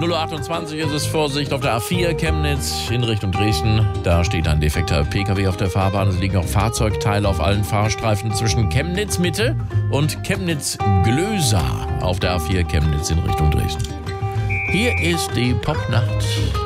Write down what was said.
0:28 ist es, Vorsicht auf der A4 Chemnitz in Richtung Dresden. Da steht ein defekter PKW auf der Fahrbahn. Es liegen auch Fahrzeugteile auf allen Fahrstreifen zwischen Chemnitz Mitte und Chemnitz Glösa auf der A4 Chemnitz in Richtung Dresden. Hier ist die Popnacht.